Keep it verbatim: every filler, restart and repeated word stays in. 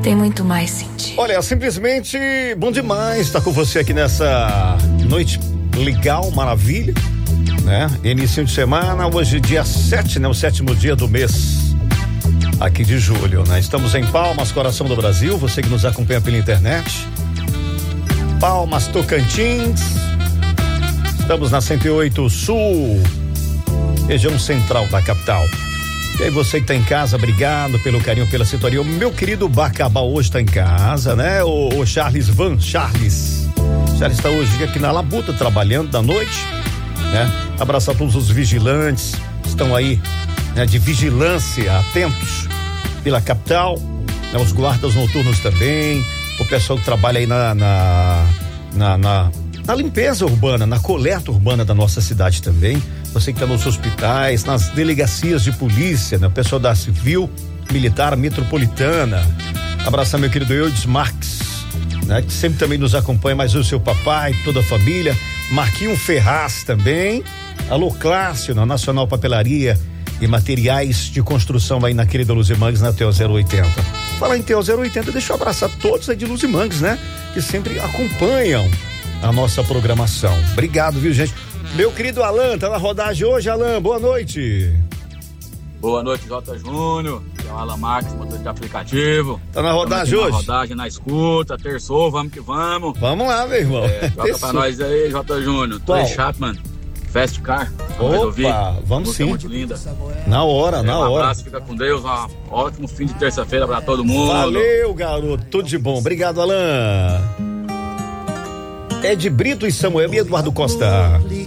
tem muito mais sentido. Olha, simplesmente bom demais estar com você aqui nessa noite legal, maravilha, né? Início de semana, hoje dia sete, né? O sétimo dia do mês aqui de julho, né? Estamos em Palmas, coração do Brasil, você que nos acompanha pela internet. Palmas, Tocantins. Estamos na cento e oito Sul, região central da capital. E aí você que tá em casa, obrigado pelo carinho, pela sintonia. O meu querido Bacabal hoje tá em casa, né? O, o Charles Van, Charles. Charles está hoje aqui na Labuta, trabalhando da noite, né? Abraçar todos os vigilantes, estão aí, né? De vigilância, atentos pela capital, né? Os guardas noturnos também, o pessoal que trabalha aí na, na, na, na, na limpeza urbana, na coleta urbana da nossa cidade também. Você que está nos hospitais, nas delegacias de polícia, né? O pessoal da Civil, Militar, Metropolitana. Abraçar meu querido Eudes Marques, né? Que sempre também nos acompanha, mas o seu papai, toda a família. Marquinho Ferraz também. Alô Clássio, na Nacional Papelaria e Materiais de Construção aí na querida Luzimangues, na T O zero oitenta. Falar em T O zero oitenta, deixa eu abraçar todos aí de Luzimangues, né? Que sempre acompanham a nossa programação. Obrigado, viu, gente? Meu querido Alan, tá na rodagem hoje, Alan, boa noite. Boa noite, Jota Júnior, que é o Alan Marques, motorista de aplicativo. Tá na rodagem hoje? Na rodagem, na escuta, terçou, vamos que vamos. Vamos lá, meu irmão. É, joga pra nós aí, Jota Júnior. Trey Chapman, Fast Car. Opa, vamos sim. Muito linda. Na hora, é, na um hora. Um abraço, fica com Deus, um ótimo fim de terça-feira pra todo mundo. Valeu, garoto, tudo de bom. Obrigado, Alan. Ed Brito e Samuel e Eduardo Costa.